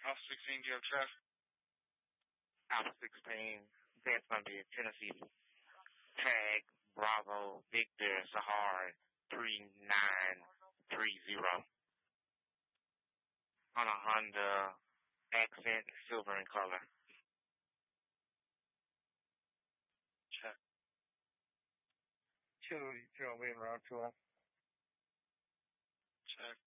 Alpha 16, do you have traffic? Alpha 16, that's going to be Tennessee. Tag Bravo Victor Sahara 3930 on a Honda Accent silver in color. Check. 2-0 being route 2. Check.